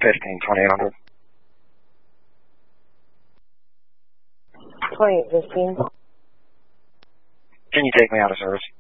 2800. 2815. Can you take me out of service?